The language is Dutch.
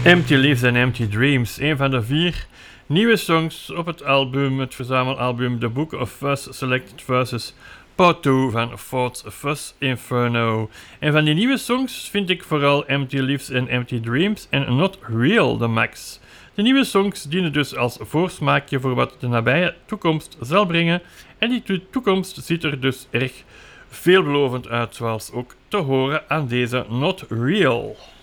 Empty Lives and Empty Dreams, een van de 4 nieuwe songs op het album, het verzamelalbum The Book of Fuzz Selected Verses Part 2 van Ford's Fuzz Inferno. En van die nieuwe songs vind ik vooral Empty Lives and Empty Dreams en Not Real de max. De nieuwe songs dienen dus als voorsmaakje voor wat de nabije toekomst zal brengen. En die toekomst ziet er dus erg veelbelovend uit, zoals ook te horen aan deze Not Real.